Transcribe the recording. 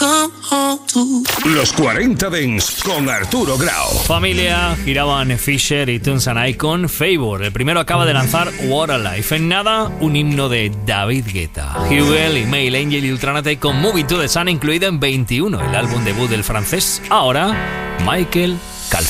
Los 40 Dents con Arturo Grau. Familia, giraban Fisher y Tunes and I con Favor. El primero acaba de lanzar What a Life. En nada, un himno de David Guetta. Hugel, Email, Angel y Ultranate con Moving to the Sun, incluido en 21, el álbum debut del francés. Ahora, Michael